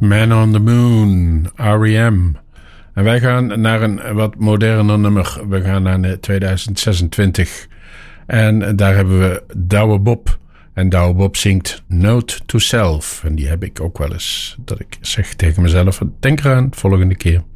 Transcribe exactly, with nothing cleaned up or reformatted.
Man on the Moon, R E M. En wij gaan naar een wat moderner nummer. We gaan naar tweeduizend zesentwintig. En daar hebben we Douwe Bob. En Douwe Bob zingt Note to Self. En die heb ik ook wel eens. Dat ik zeg tegen mezelf, denk eraan, volgende keer.